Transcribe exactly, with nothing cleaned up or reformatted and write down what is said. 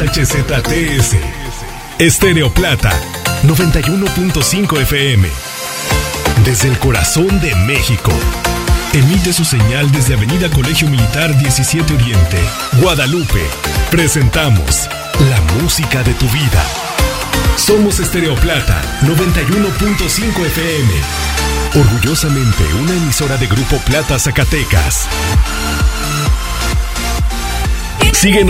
H Z T S. Estéreo Plata, noventa y uno punto cinco F M. Desde el corazón de México. Emite su señal desde Avenida Colegio Militar diecisiete Oriente, Guadalupe. Presentamos la música de tu vida. Somos Estéreo Plata, noventa y uno punto cinco F M. Orgullosamente una emisora de Grupo Plata Zacatecas. Síguenos